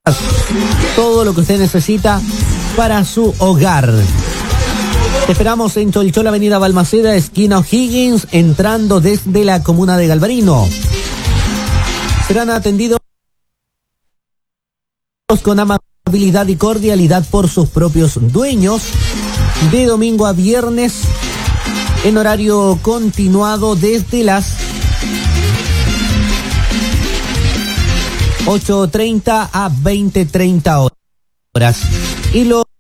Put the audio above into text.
todo lo que usted necesita para su hogar. Te esperamos en Cholchol, Avenida Balmaceda, esquina O'Higgins, entrando desde la comuna de Galvarino. Serán atendidos con amabilidad y cordialidad por sus propios dueños, de domingo a viernes, en horario continuado desde las 8:30 a 20:30 horas. Y los